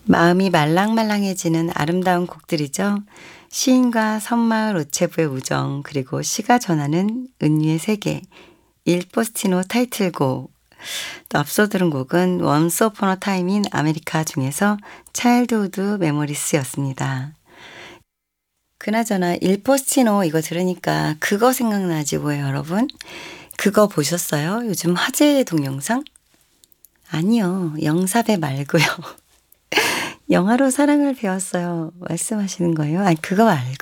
마음이 말랑말랑해지는 아름다운 곡들이죠. 시인과 섬마을 오체부의 우정, 그리고 시가 전하는 은유의 세계, 일 포스티노 타이틀곡. 또 앞서 들은 곡은 원스 어폰 어 타임 인 아메리카 중에서 차일드후드 메모리스였습니다. 그나저나 일 포스티노 이거 들으니까 그거 생각나지 뭐예요, 여러분? 그거 보셨어요? 요즘 화제의 동영상? 아니요, 영사배 말고요. 영화로 사랑을 배웠어요. 말씀하시는 거예요? 아니, 그거 말고.